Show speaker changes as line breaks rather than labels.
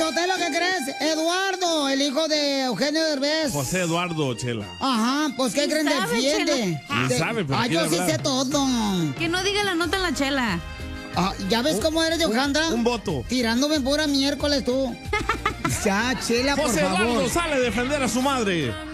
Sotelo, ¿qué crees? Eduardo, el hijo de Eugenio Derbez.
José Eduardo, Chela.
Ajá, pues ¿qué creen? Defiende.
Ni sabe, pero
yo
quiere
sí
hablar.
sé todo.
Que no diga la nota en la Chela.
Ah, ¿ya ves cómo eres de Ojandra?
Un voto.
Tirándome pura miércoles tú. Ya, Chela, por
José
favor.
Eduardo sale a defender a su madre.